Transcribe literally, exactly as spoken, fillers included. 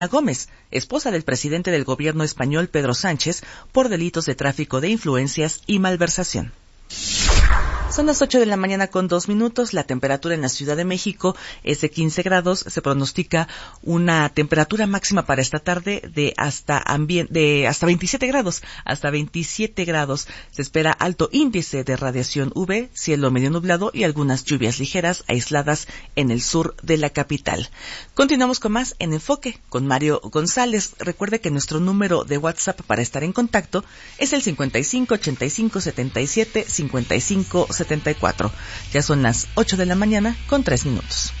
Gómez, esposa del presidente del gobierno español Pedro Sánchez, por delitos de tráfico de influencias y malversación. Son las ocho de la mañana con dos minutos. La temperatura en la Ciudad de México es de quince grados. Se pronostica una temperatura máxima para esta tarde de hasta ambien- de hasta veintisiete grados. Hasta veintisiete grados. Se espera alto índice de radiación U V, cielo medio nublado y algunas lluvias ligeras aisladas en el sur de la capital. Continuamos con más en Enfoque con Mario González. Recuerde que nuestro número de WhatsApp para estar en contacto es el cincuenta y cinco ochenta y cinco setenta y siete cincuenta y cinco setenta y cuatro. Ya son las ocho de la mañana con tres minutos.